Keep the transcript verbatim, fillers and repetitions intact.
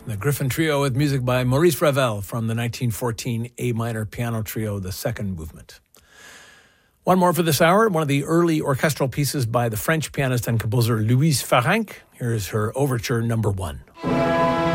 The Griffin Trio with music by Maurice Ravel from the nineteen fourteen A minor piano trio, the second movement. One more for this hour, one of the early orchestral pieces by the French pianist and composer Louise Farenc. Here's her overture number one.